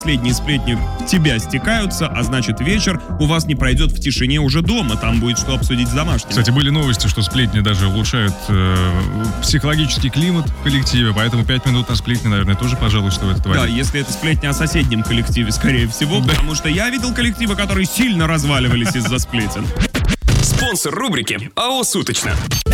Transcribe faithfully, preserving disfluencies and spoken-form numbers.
Последние сплетни в тебя стекаются, а значит вечер у вас не пройдет в тишине уже дома. Там будет что обсудить с домашними. Кстати, были новости, что сплетни даже улучшают э, психологический климат в коллективе, поэтому пять минут на сплетни, наверное, тоже, пожалуй, что это творит. Да, если это сплетня о соседнем коллективе, скорее всего, да. Потому что я видел коллективы, которые сильно разваливались из-за сплетен. Спонсор рубрики АО «Суточно».